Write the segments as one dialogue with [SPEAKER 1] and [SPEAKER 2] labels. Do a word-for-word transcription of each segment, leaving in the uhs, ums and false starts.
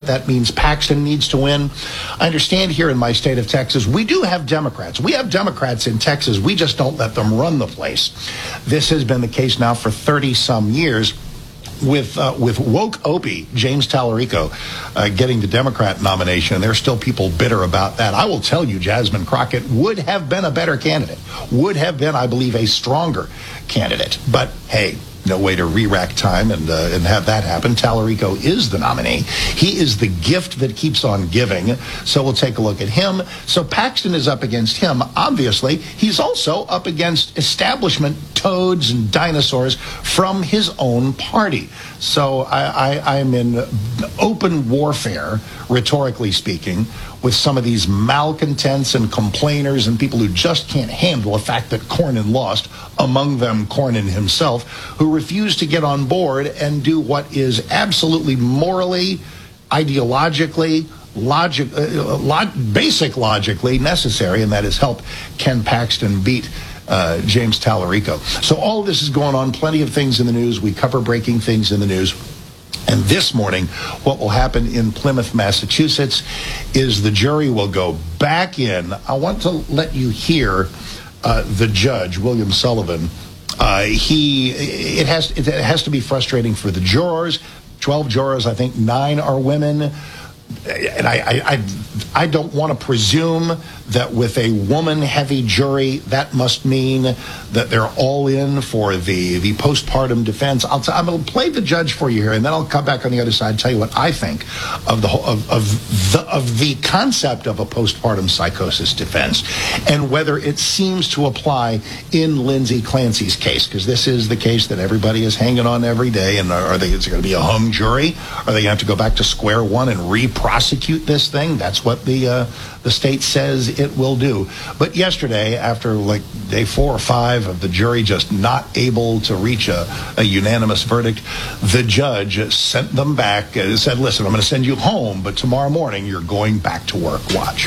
[SPEAKER 1] that means Paxton needs to win. I understand here in my state of Texas, we do have Democrats. We have Democrats in Texas. We just don't let them run the place. This has been the case now for thirty-some years. With uh, with woke Opie, James Tallarico, uh, getting the Democrat nomination, and there's still people bitter about that. I will tell you, Jasmine Crockett would have been a better candidate, would have been, I believe, a stronger candidate. But hey, no way to re-rack time and uh, and have that happen. Tallarico is the nominee. He is the gift that keeps on giving. So we'll take a look at him. So Paxton is up against him. Obviously, he's also up against establishment toads and dinosaurs from his own party. So I, I, I'm in open warfare, rhetorically speaking, with some of these malcontents and complainers and people who just can't handle the fact that Cornyn lost, among them Cornyn himself, who refused to get on board and do what is absolutely morally, ideologically, logic, uh, log, basic logically necessary, and that is help Ken Paxton beat uh, James Tallarico. So all of this is going on, plenty of things in the news. We cover breaking things in the news. And this morning, what will happen in Plymouth, Massachusetts, is the jury will go back in. I want to let you hear uh, the judge, William Sullivan. Uh, he, it has, it has to be frustrating for the jurors. twelve jurors, I think nine are women. And I, I, I, I don't want to presume that with a woman-heavy jury, that must mean that they're all in for the, the postpartum defense. I'll t- I'm going to play the judge for you here, and then I'll come back on the other side and tell you what I think of the of, of the of the concept of a postpartum psychosis defense and whether it seems to apply in Lindsay Clancy's case, because this is the case that everybody is hanging on every day. And are they? Is it going to be a hung jury? Are they going to have to go back to square one and re prosecute this thing? That's what the uh, the state says it will do. But yesterday, after like day four or five of the jury just not able to reach a, a unanimous verdict, the judge sent them back and said, listen, I'm going to send you home, but tomorrow morning you're going back to work. Watch.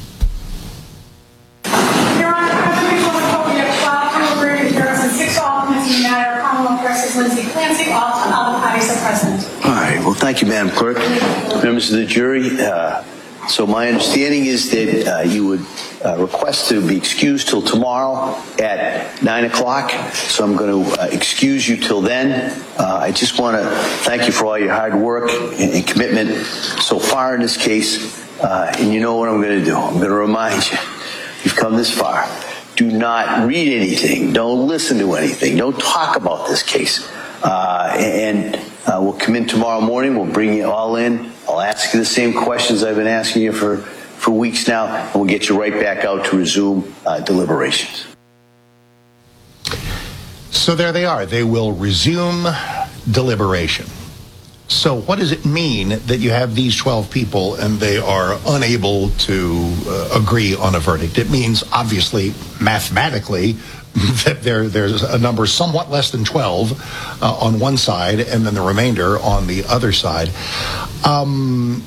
[SPEAKER 2] Your Honor, Constitutional Republic of Cloud, Commonwealth of Harrison, six Aldermen in the matter, Commonwealth versus Lindsay Clancy, all other parties are present.
[SPEAKER 3] All right. Well, thank you, Madam Clerk. Members of the jury, uh, so my understanding is that uh, you would uh, request to be excused till tomorrow at nine o'clock. So I'm going to uh, excuse you till then. Uh, I just want to thank you for all your hard work and, and commitment so far in this case. Uh, and you know what I'm going to do. I'm going to remind you, you've come this far. Do not read anything. Don't listen to anything. Don't talk about this case. Uh, and uh, we'll come in tomorrow morning. We'll bring you all in. I'll ask you the same questions I've been asking you for, for weeks now, and we'll get you right back out to resume uh, deliberations.
[SPEAKER 1] So there they are. They will resume deliberation. So what does it mean that you have these twelve people and they are unable to uh, agree on a verdict? It means, obviously, mathematically, that there, there's a number somewhat less than twelve uh, on one side and then the remainder on the other side. Um,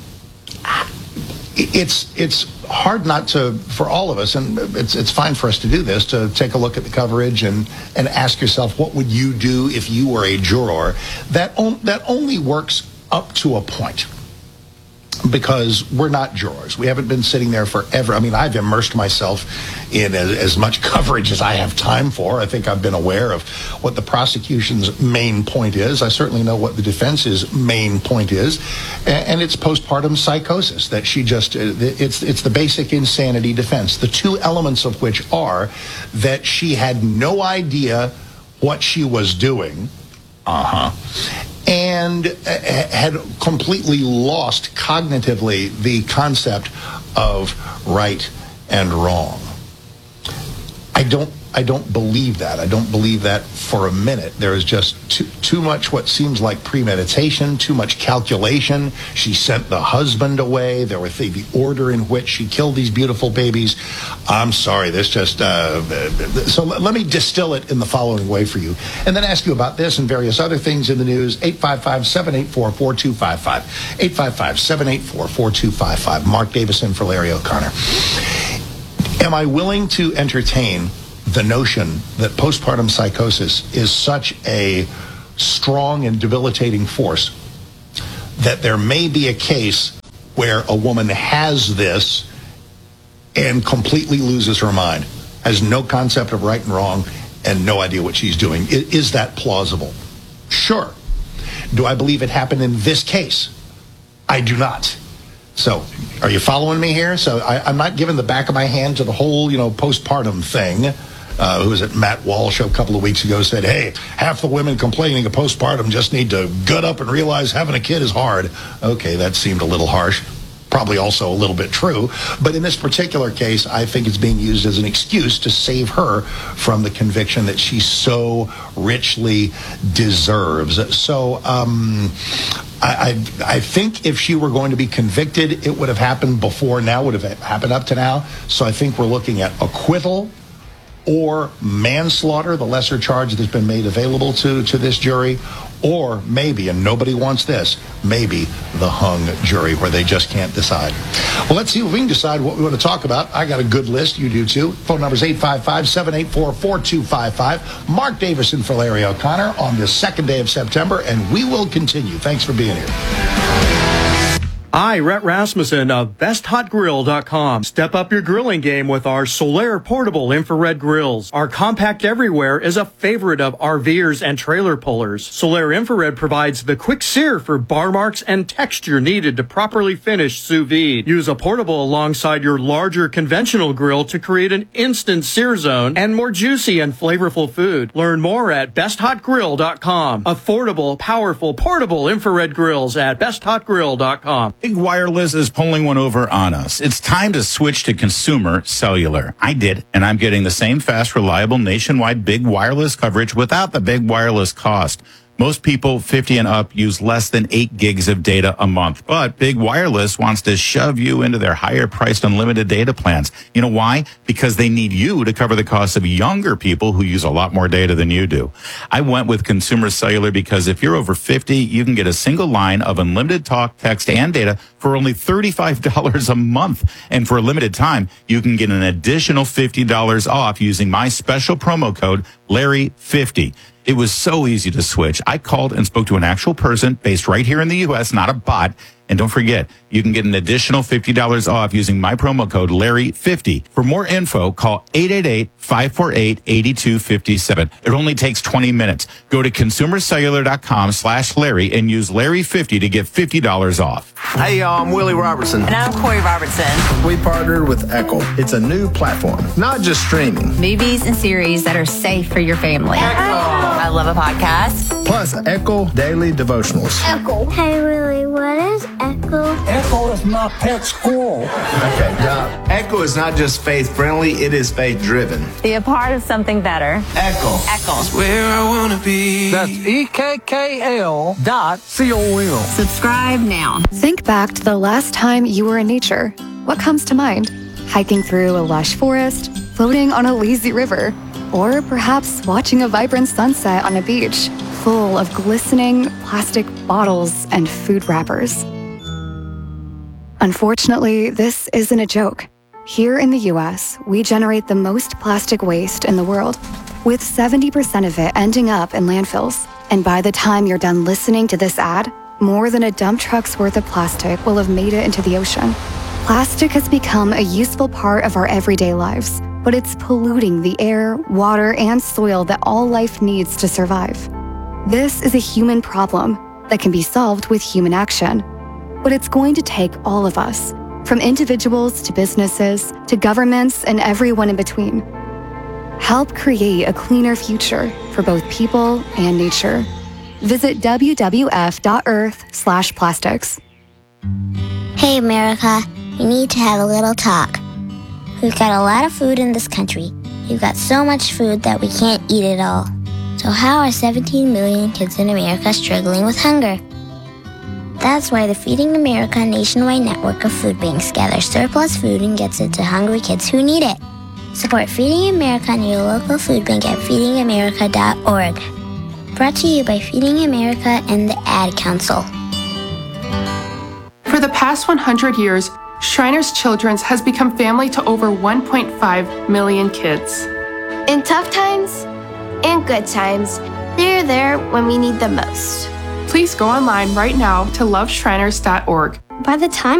[SPEAKER 1] it's it's hard not to, for all of us, and it's it's fine for us to do this, to take a look at the coverage and, and ask yourself, what would you do if you were a juror? That, on, that only works up to a point, because we're not jurors. We haven't been sitting there forever. I mean, I've immersed myself in as, as much coverage as I have time for. I think I've been aware of what the prosecution's main point is. I certainly know what the defense's main point is. And, and it's postpartum psychosis, that she just, it's, it's the basic insanity defense. The two elements of which are that she had no idea what she was doing. Uh-huh. And had completely lost cognitively the concept of right and wrong. I don't I don't believe that. I don't believe that for a minute. There is just too, too much what seems like premeditation, too much calculation. She sent the husband away. There was the, the order in which she killed these beautiful babies. I'm sorry, this just... Uh, so let me distill it in the following way for you, and then ask you about this and various other things in the news. eight five five, seven eight four, four two five five. eight five five, seven eight four, four two five five. Mark Davison for Larry O'Connor. Am I willing to entertain the notion that postpartum psychosis is such a strong and debilitating force that there may be a case where a woman has this and completely loses her mind, has no concept of right and wrong, and no idea what she's doing. Is, is that plausible? Sure. Do I believe it happened in this case? I do not. So, are you following me here? So, I, I'm not giving the back of my hand to the whole, you know, postpartum thing. Uh, who was it? Matt Walsh a couple of weeks ago said, hey, half the women complaining of postpartum just need to gut up and realize having a kid is hard. Okay, that seemed a little harsh. Probably also a little bit true. But in this particular case, I think it's being used as an excuse to save her from the conviction that she so richly deserves. So um, I, I, I think if she were going to be convicted, it would have happened before now, would have happened up to now. So I think we're looking at acquittal or manslaughter, the lesser charge that's been made available to, to this jury, or maybe, and nobody wants this, maybe the hung jury where they just can't decide. Well, let's see if we can decide what we want to talk about. I got a good list. You do too. Phone number is eight five five, seven eight four, four two five five. Mark Davison for Larry O'Connor on this second day of September, and we will continue. Thanks for being here.
[SPEAKER 4] Hi, Rhett Rasmussen of best hot grill dot com. Step up your grilling game with our Solaire portable infrared grills. Our compact everywhere is a favorite of RVers and trailer pullers. Solaire infrared provides the quick sear for bar marks and texture needed to properly finish sous vide. Use a portable alongside your larger conventional grill to create an instant sear zone and more juicy and flavorful food. Learn more at best hot grill dot com. Affordable, powerful, portable infrared grills at best hot grill dot com.
[SPEAKER 5] Big Wireless is pulling one over on us. It's time to switch to consumer cellular. I did, and I'm getting the same fast, reliable, nationwide big wireless coverage without the big wireless cost. Most people fifty and up use less than eight gigs of data a month, but Big Wireless wants to shove you into their higher-priced unlimited data plans. You know why? Because they need you to cover the costs of younger people who use a lot more data than you do. I went with Consumer Cellular because if you're over fifty, you can get a single line of unlimited talk, text, and data for only thirty-five dollars a month. And for a limited time, you can get an additional fifty dollars off using my special promo code Larry fifty. It was so easy to switch. I called and spoke to an actual person based right here in the U S, not a bot. And don't forget, you can get an additional fifty dollars off using my promo code Larry fifty. For more info, call eight eight eight, five four eight, eight two five seven. It only takes twenty minutes. Go to consumer cellular dot com slash Larry and use Larry fifty to get fifty dollars off.
[SPEAKER 6] Hey, y'all, I'm Willie Robertson.
[SPEAKER 7] And I'm Corey Robertson.
[SPEAKER 6] We partnered with Echo. It's a new platform, not just streaming.
[SPEAKER 7] Movies and series that are safe for your family. Echo. I love a podcast.
[SPEAKER 6] Plus, Echo Daily Devotionals.
[SPEAKER 8] Echo. Hey, Willie, what is Echo?
[SPEAKER 9] Echo is my pet squirrel.
[SPEAKER 6] Okay, now, Echo is not just faith-friendly, it is faith-driven.
[SPEAKER 7] Be a part of something better.
[SPEAKER 6] Echo.
[SPEAKER 7] Echo.
[SPEAKER 10] Where I want to be.
[SPEAKER 9] That's E K K L dot C O M.
[SPEAKER 7] Subscribe now.
[SPEAKER 11] Think back to the last time you were in nature. What comes to mind? Hiking through a lush forest, floating on a lazy river, or perhaps watching a vibrant sunset on a beach full of glistening plastic bottles and food wrappers. Unfortunately, this isn't a joke. Here in the U S, we generate the most plastic waste in the world, with seventy percent of it ending up in landfills. And by the time you're done listening to this ad, more than a dump truck's worth of plastic will have made it into the ocean. Plastic has become a useful part of our everyday lives, but it's polluting the air, water, and soil that all life needs to survive. This is a human problem that can be solved with human action. But it's going to take all of us, from individuals to businesses to governments and everyone in between. Help create a cleaner future for both people and nature. Visit w w f dot earth slash plastics.
[SPEAKER 8] Hey, America, we need to have a little talk. We've got a lot of food in this country. We've got so much food that we can't eat it all. So how are seventeen million kids in America struggling with hunger? That's why the Feeding America nationwide network of food banks gathers surplus food and gets it to hungry kids who need it. Support Feeding America and your local food bank at feeding america dot org. Brought to you by Feeding America and the Ad Council.
[SPEAKER 12] For the past one hundred years, Shriners Children's has become family to over one point five million kids.
[SPEAKER 8] In tough times and good times, they're there when we need them most.
[SPEAKER 12] Please go online right now to love shriners dot org.
[SPEAKER 8] By the time